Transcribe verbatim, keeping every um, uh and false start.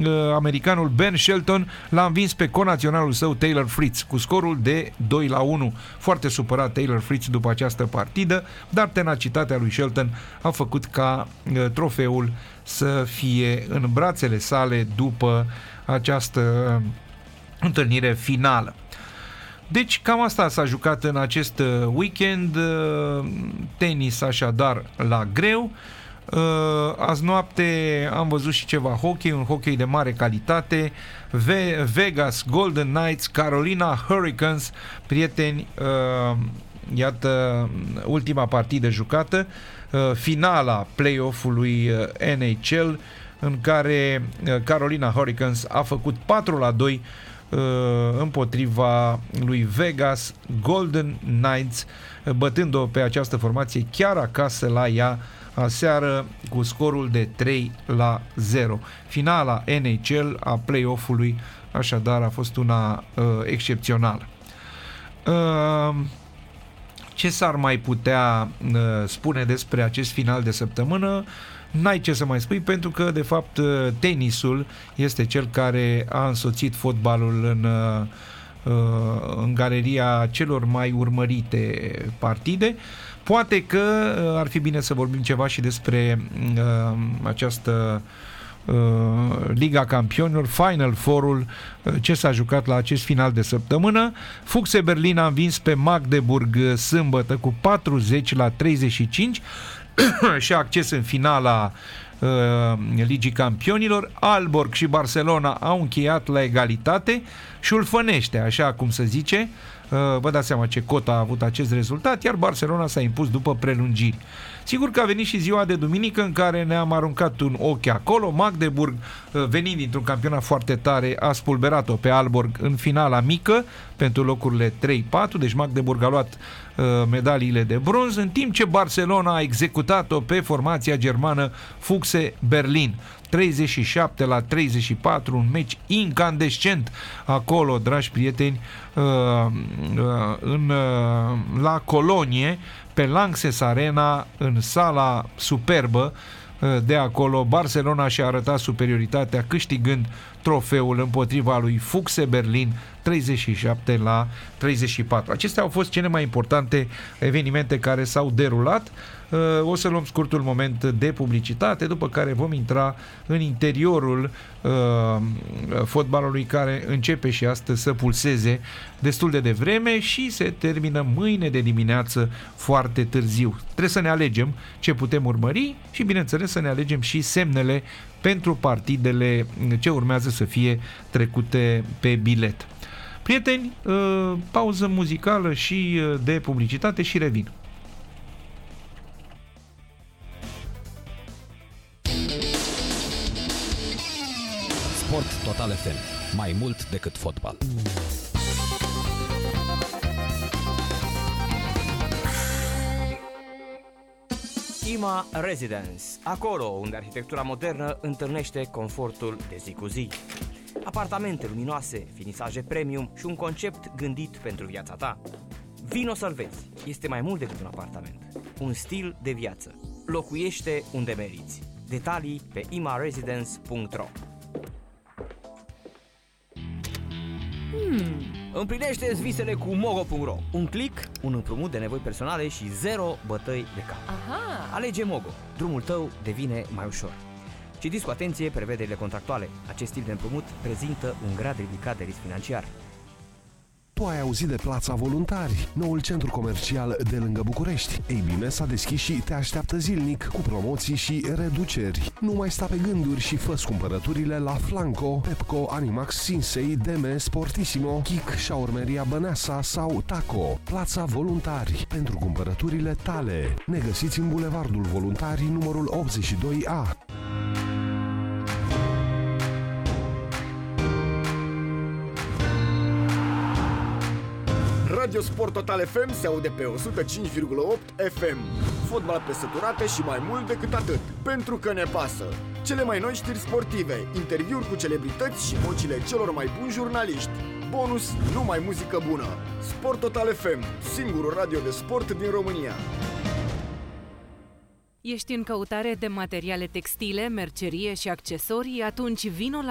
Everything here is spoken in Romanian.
americanul Ben Shelton l-a învins pe conaționalul său Taylor Fritz cu scorul de doi la unu. Foarte supărat Taylor Fritz după această partidă, dar tenacitatea lui Shelton a făcut ca trofeul să fie în brațele sale după această întâlnire finală. Deci cam asta s-a jucat în acest weekend, tenis așadar la greu. Azi noapte am văzut și ceva hockey, un hockey de mare calitate. Ve- Vegas Golden Knights, Carolina Hurricanes, prieteni, iată ultima partidă jucată, finala play-off-ului N H L, în care Carolina Hurricanes a făcut patru la doi împotriva lui Vegas Golden Knights, bătând-o pe această formație chiar acasă la ea aseară cu scorul de trei la zero. Finala N H L a play-off-ului așadar a fost una uh, excepțională. Uh, ce s-ar mai putea uh, spune despre acest final de săptămână? N-ai ce să mai spui, pentru că de fapt tenisul este cel care a însoțit fotbalul în, în galeria celor mai urmărite partide. Poate că ar fi bine să vorbim ceva și despre uh, această uh, Liga Campionilor, Final Four-ul, uh, ce s-a jucat la acest final de săptămână. Fuchse Berlin a învins pe Magdeburg sâmbătă cu patruzeci la treizeci și cinci și acces în finala uh, Ligii Campionilor. Aalborg și Barcelona au încheiat la egalitate și ulfănește, așa cum se zice. Uh, vă dați seama ce cot a avut acest rezultat, iar Barcelona s-a impus după prelungiri. Sigur că a venit și ziua de duminică în care ne-am aruncat un ochi acolo. Magdeburg, uh, venind dintr-un campionat foarte tare, a spulberat-o pe Aalborg în finala mică pentru locurile trei patru, deci Magdeburg a luat uh, medaliile de bronz, în timp ce Barcelona a executat-o pe formația germană Fuchse Berlin. treizeci și șapte la treizeci și patru, un meci incandescent acolo, dragi prieteni, uh, uh, în, uh, la Colonie, pe Lanxess Arena, în sala superbă de acolo. Barcelona și-a arătat superioritatea câștigând trofeul împotriva lui Fuchse Berlin treizeci și șapte la treizeci și patru. Acestea au fost cele mai importante evenimente care s-au derulat. O să luăm scurtul moment de publicitate, după care vom intra în interiorul uh, fotbalului, care începe și astăzi să pulseze destul de devreme și se termină mâine de dimineață foarte târziu. Trebuie să ne alegem ce putem urmări și, bineînțeles, să ne alegem și semnele pentru partidele ce urmează să fie trecute pe bilet. Prieteni, uh, pauză muzicală și de publicitate și revin. Sport Total F M. Mai mult decât fotbal. I M A Residence. Acolo unde arhitectura modernă întâlnește confortul de zi cu zi. Apartamente luminoase, finisaje premium și un concept gândit pentru viața ta. Vino să-l vezi. Este mai mult decât un apartament. Un stil de viață. Locuiește unde meriți. Detalii pe i m a residence punct r o. Hmm. Împlinește-ți visele cu mogo punct r o. Un click, un împrumut de nevoi personale și zero bătăi de cap. Aha. Alege Mogo. Drumul tău devine mai ușor. Citiți cu atenție prevederile contractuale. Acest tip de împrumut prezintă un grad ridicat de risc financiar. Tu ai auzit de Plața Voluntari, noul centru comercial de lângă București. Ei bine, s-a deschis și te așteaptă zilnic cu promoții și reduceri. Nu mai sta pe gânduri și fă-ți cumpărăturile la Flanco, Pepco, Animax, Sinsei, Deme, Sportissimo, Kik, Șaurmeria Băneasa sau Taco. Plața Voluntari, pentru cumpărăturile tale. Ne găsiți în Bulevardul Voluntarii, numărul optzeci și doi A. Radio Sport Total F M se aude pe o sută cinci virgulă opt F M. Fotbal pe săturate și mai mult decât atât. Pentru că ne pasă. Cele mai noi știri sportive, interviuri cu celebrități și vocile celor mai buni jurnaliști. Bonus, numai muzică bună. Sport Total F M, singurul radio de sport din România. Ești în căutare de materiale textile, mercerie și accesorii? Atunci vino la